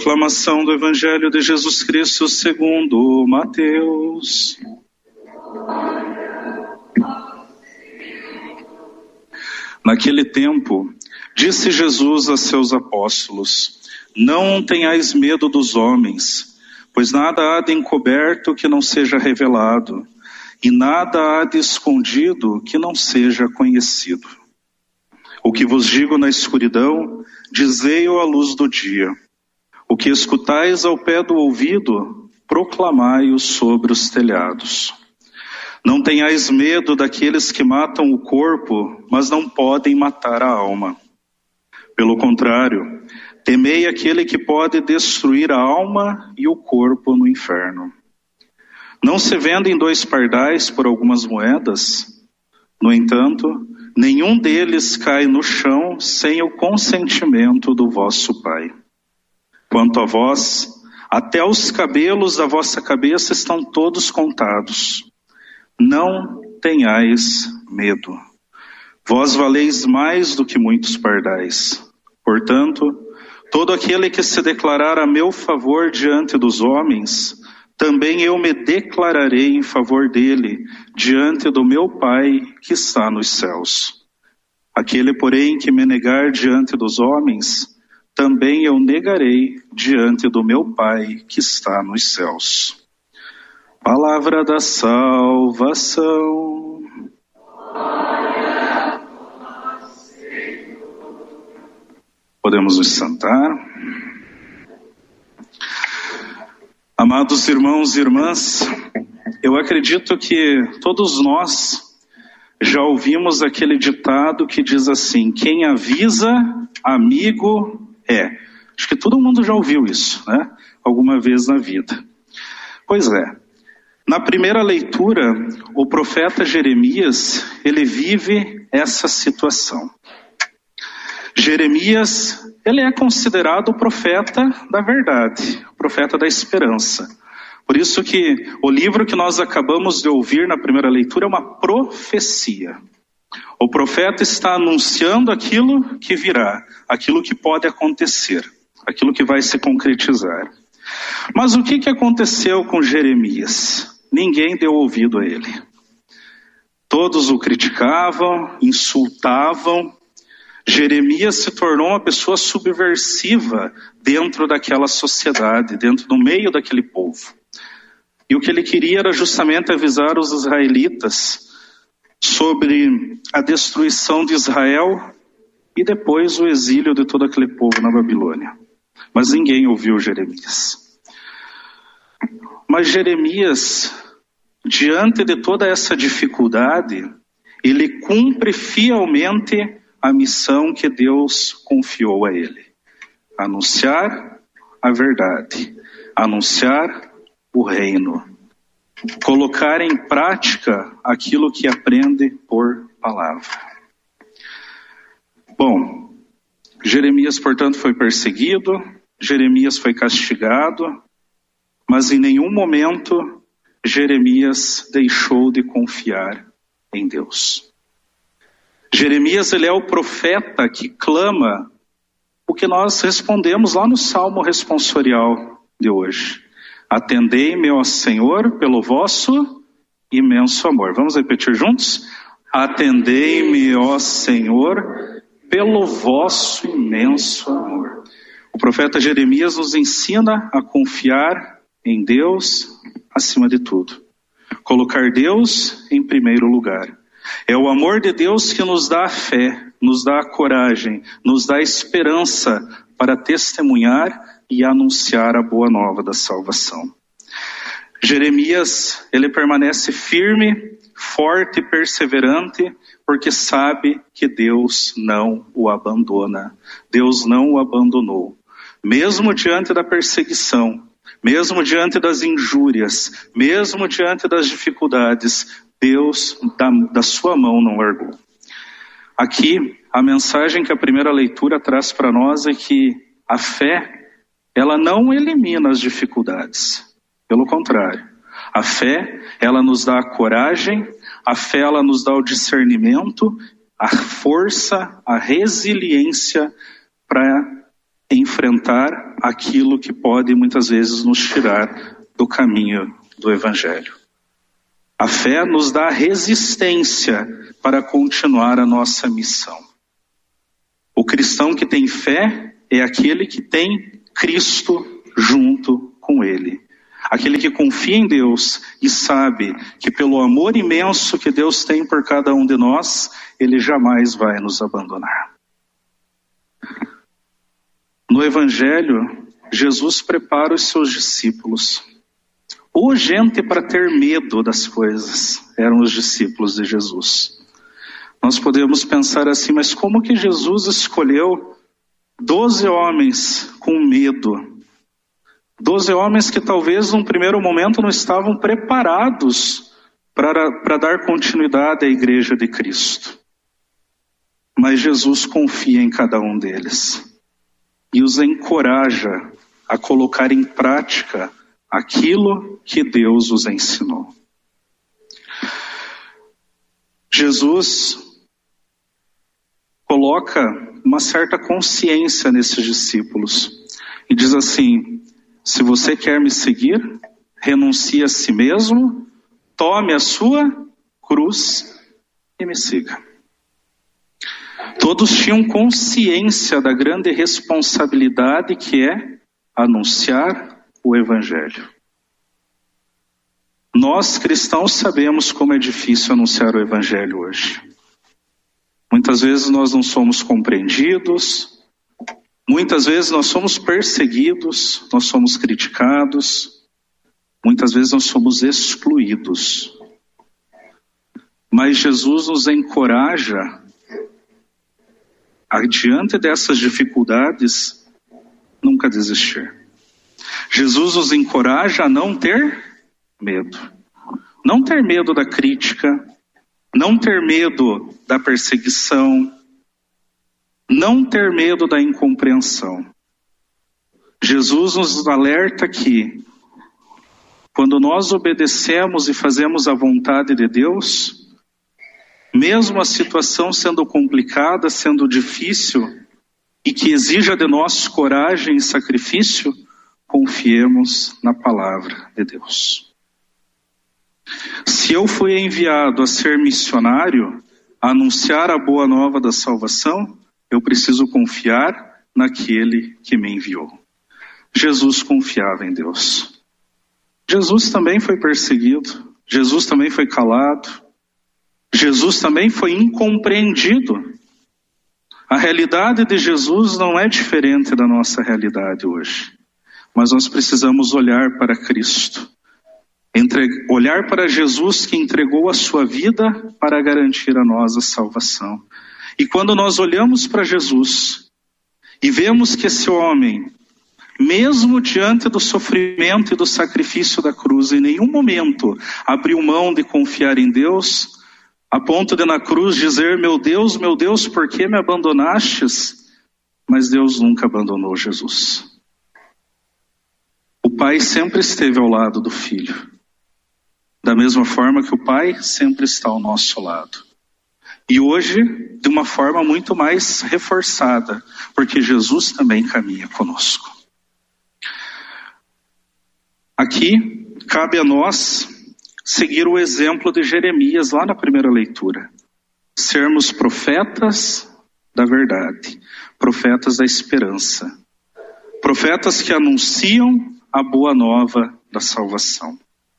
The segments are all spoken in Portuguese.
Proclamação do Evangelho de Jesus Cristo segundo Mateus. Naquele tempo, disse Jesus a seus apóstolos: Não tenhais medo dos homens, pois nada há de encoberto que não seja revelado, e nada há de escondido que não seja conhecido. O que vos digo na escuridão, dizei-o à luz do dia. O que escutais ao pé do ouvido, proclamai-o sobre os telhados. Não tenhais medo daqueles que matam o corpo, mas não podem matar a alma. Pelo contrário, temei aquele que pode destruir a alma e o corpo no inferno. Não se vendem 2 pardais por algumas moedas? No entanto, nenhum deles cai no chão sem o consentimento do vosso Pai. Quanto a vós, até os cabelos da vossa cabeça estão todos contados. Não tenhais medo. Vós valeis mais do que muitos pardais. Portanto, todo aquele que se declarar a meu favor diante dos homens, também eu me declararei em favor dele, diante do meu Pai que está nos céus. Aquele, porém, que me negar diante dos homens, também eu negarei diante do meu Pai que está nos céus. Palavra da salvação. Podemos nos sentar. Amados irmãos e irmãs, eu acredito que todos nós já ouvimos aquele ditado que diz assim: quem avisa, amigo é. Acho que todo mundo já ouviu isso, né? Alguma vez na vida. Pois é. Na primeira leitura, o profeta Jeremias, ele vive essa situação. Jeremias, ele é considerado o profeta da verdade, o profeta da esperança. Por isso que o livro que nós acabamos de ouvir na primeira leitura é uma profecia. O profeta está anunciando aquilo que virá, aquilo que pode acontecer, aquilo que vai se concretizar. Mas o que aconteceu com Jeremias? Ninguém deu ouvido a ele. Todos o criticavam, insultavam. Jeremias se tornou uma pessoa subversiva dentro daquela sociedade, dentro do meio daquele povo. E o que ele queria era justamente avisar os israelitas sobre a destruição de Israel e depois o exílio de todo aquele povo na Babilônia. Mas ninguém ouviu Jeremias. Mas Jeremias, diante de toda essa dificuldade, ele cumpre fielmente a missão que Deus confiou a ele. Anunciar a verdade, anunciar o reino, colocar em prática aquilo que aprende por palavra. Bom, Jeremias, portanto, foi perseguido, Jeremias foi castigado, mas em nenhum momento Jeremias deixou de confiar em Deus. Jeremias, ele é o profeta que clama o que nós respondemos lá no Salmo responsorial de hoje. Atendei-me, ó Senhor, pelo vosso imenso amor. Vamos repetir juntos? Atendei-me, ó Senhor, pelo vosso imenso amor. O profeta Jeremias nos ensina a confiar em Deus acima de tudo. Colocar Deus em primeiro lugar. É o amor de Deus que nos dá a fé, nos dá a coragem, nos dá a esperança para testemunhar e anunciar a boa nova da salvação. Jeremias, ele permanece firme, forte e perseverante, porque sabe que Deus não o abandona. Deus não o abandonou. Mesmo diante da perseguição, mesmo diante das injúrias, mesmo diante das dificuldades, Deus da sua mão não largou. Aqui, a mensagem que a primeira leitura traz para nós é que a fé, ela não elimina as dificuldades. Pelo contrário, a fé, ela nos dá a coragem, a fé, ela nos dá o discernimento, a força, a resiliência para enfrentar aquilo que pode muitas vezes nos tirar do caminho do Evangelho. A fé nos dá resistência para continuar a nossa missão. O cristão que tem fé é aquele que tem Cristo junto com ele. Aquele que confia em Deus e sabe que pelo amor imenso que Deus tem por cada um de nós, Ele jamais vai nos abandonar. No Evangelho, Jesus prepara os seus discípulos. Ou gente para ter medo das coisas, eram os discípulos de Jesus. Nós podemos pensar assim, mas como que Jesus escolheu 12 homens com medo? 12 homens que talvez num primeiro momento não estavam preparados para dar continuidade à igreja de Cristo. Mas Jesus confia em cada um deles e os encoraja a colocar em prática aquilo que Deus os ensinou. Jesus coloca uma certa consciência nesses discípulos e diz assim: se você quer me seguir, renuncie a si mesmo, tome a sua cruz e me siga. Todos tinham consciência da grande responsabilidade que é anunciar o Evangelho. Nós, cristãos, sabemos como é difícil anunciar o Evangelho hoje. Muitas vezes nós não somos compreendidos, muitas vezes nós somos perseguidos, nós somos criticados, muitas vezes nós somos excluídos. Mas Jesus nos encoraja, diante dessas dificuldades, nunca desistir. Jesus nos encoraja a não ter medo. Não ter medo da crítica, não ter medo da perseguição, não ter medo da incompreensão. Jesus nos alerta que, quando nós obedecemos e fazemos a vontade de Deus, mesmo a situação sendo complicada, sendo difícil, e que exija de nós coragem e sacrifício, confiemos na palavra de Deus. Se eu fui enviado a ser missionário, a anunciar a boa nova da salvação, eu preciso confiar naquele que me enviou. Jesus confiava em Deus. Jesus também foi perseguido, Jesus também foi calado, Jesus também foi incompreendido. A realidade de Jesus não é diferente da nossa realidade hoje, mas nós precisamos olhar para Cristo. Olhar para Jesus que entregou a sua vida para garantir a nós a salvação. E quando nós olhamos para Jesus e vemos que esse homem, mesmo diante do sofrimento e do sacrifício da cruz, em nenhum momento abriu mão de confiar em Deus, a ponto de na cruz dizer: meu Deus, por que me abandonastes? Mas Deus nunca abandonou Jesus. O Pai sempre esteve ao lado do Filho. Da mesma forma que o Pai sempre está ao nosso lado. E hoje, de uma forma muito mais reforçada, porque Jesus também caminha conosco. Aqui, cabe a nós seguir o exemplo de Jeremias lá na primeira leitura. Sermos profetas da verdade, profetas da esperança, profetas que anunciam a boa nova da salvação.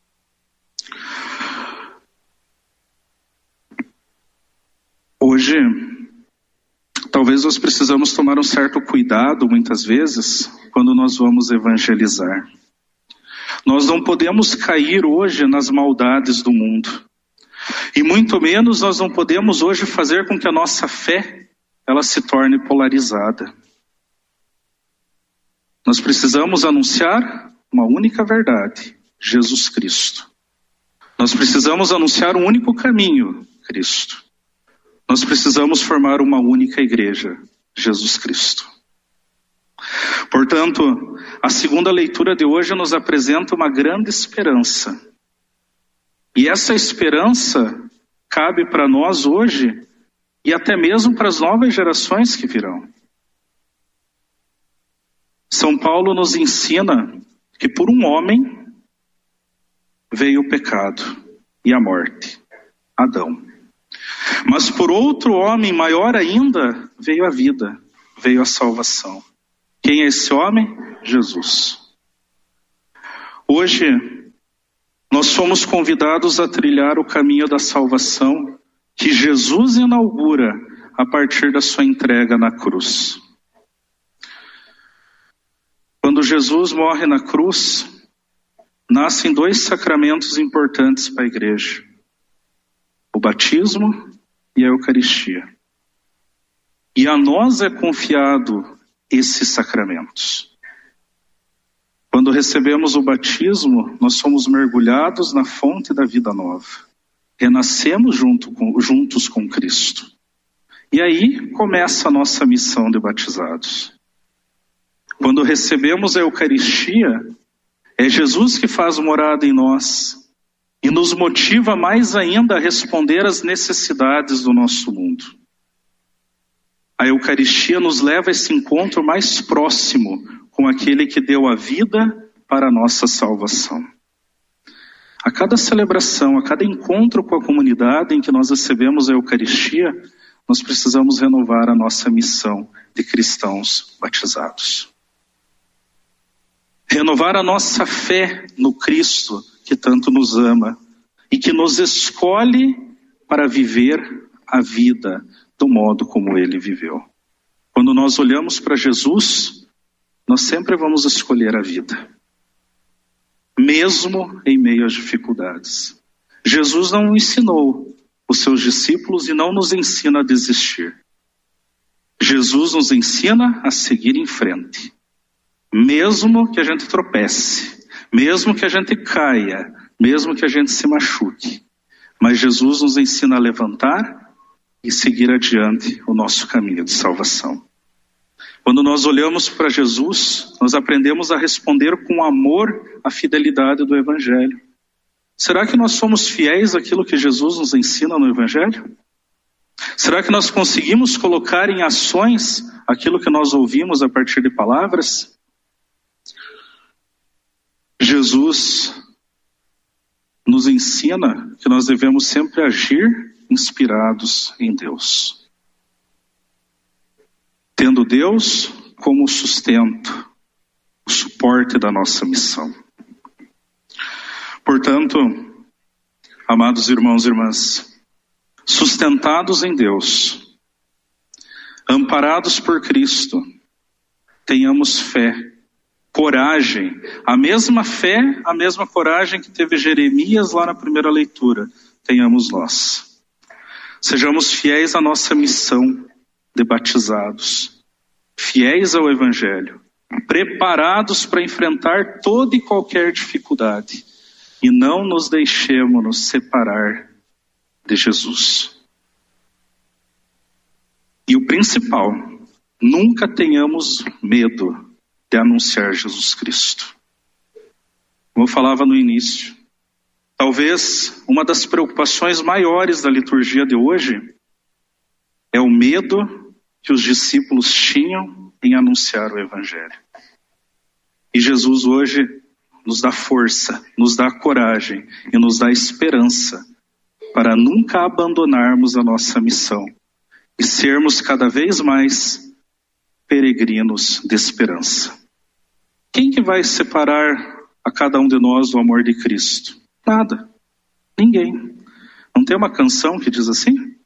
Hoje, talvez nós precisamos tomar um certo cuidado, muitas vezes, quando nós vamos evangelizar. Nós não podemos cair hoje nas maldades do mundo. E muito menos nós não podemos hoje fazer com que a nossa fé ela se torne polarizada. Nós precisamos anunciar uma única verdade, Jesus Cristo. Nós precisamos anunciar um único caminho, Cristo. Nós precisamos formar uma única igreja, Jesus Cristo. Portanto, a segunda leitura de hoje nos apresenta uma grande esperança. E essa esperança cabe para nós hoje e até mesmo para as novas gerações que virão. São Paulo nos ensina que por um homem veio o pecado e a morte, Adão. Mas por outro homem maior ainda veio a vida, veio a salvação. Quem é esse homem? Jesus. Hoje, nós somos convidados a trilhar o caminho da salvação que Jesus inaugura a partir da sua entrega na cruz. Quando Jesus morre na cruz, nascem dois sacramentos importantes para a igreja: o batismo e a Eucaristia. E a nós é confiado esses sacramentos. Quando recebemos o batismo, nós somos mergulhados na fonte da vida nova. Renascemos juntos com Cristo. E aí começa a nossa missão de batizados. Quando recebemos a Eucaristia, é Jesus que faz morada em nós e nos motiva mais ainda a responder às necessidades do nosso mundo. A Eucaristia nos leva a esse encontro mais próximo com aquele que deu a vida para a nossa salvação. A cada celebração, a cada encontro com a comunidade em que nós recebemos a Eucaristia, nós precisamos renovar a nossa missão de cristãos batizados. Renovar a nossa fé no Cristo que tanto nos ama e que nos escolhe para viver a vida do modo como Ele viveu. Quando nós olhamos para Jesus, nós sempre vamos escolher a vida, mesmo em meio às dificuldades. Jesus não ensinou os seus discípulos e não nos ensina a desistir. Jesus nos ensina a seguir em frente. Mesmo que a gente tropece, mesmo que a gente caia, mesmo que a gente se machuque. Mas Jesus nos ensina a levantar e seguir adiante o nosso caminho de salvação. Quando nós olhamos para Jesus, nós aprendemos a responder com amor à fidelidade do Evangelho. Será que nós somos fiéis àquilo que Jesus nos ensina no Evangelho? Será que nós conseguimos colocar em ações aquilo que nós ouvimos a partir de palavras? Jesus nos ensina que nós devemos sempre agir inspirados em Deus, tendo Deus como sustento, o suporte da nossa missão. Portanto, amados irmãos e irmãs, sustentados em Deus, amparados por Cristo, tenhamos fé, coragem, a mesma fé, a mesma coragem que teve Jeremias lá na primeira leitura, tenhamos nós. Sejamos fiéis à nossa missão de batizados, fiéis ao Evangelho, preparados para enfrentar toda e qualquer dificuldade, e não nos deixemos nos separar de Jesus. E o principal, nunca tenhamos medo de anunciar Jesus Cristo. Como eu falava no início, talvez uma das preocupações maiores da liturgia de hoje é o medo que os discípulos tinham em anunciar o Evangelho. E Jesus hoje nos dá força, nos dá coragem e nos dá esperança para nunca abandonarmos a nossa missão e sermos cada vez mais peregrinos de esperança. Quem que vai separar a cada um de nós do amor de Cristo? Nada. Ninguém. Não tem uma canção que diz assim?